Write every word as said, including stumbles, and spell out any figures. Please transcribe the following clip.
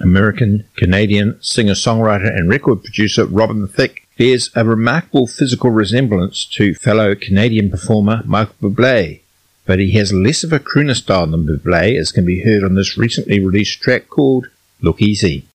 American-Canadian singer-songwriter and record producer Robin Thicke bears a remarkable physical resemblance to fellow Canadian performer Michael Bublé, but he has less of a crooner style than Bublé, as can be heard on this recently released track called Look Easy.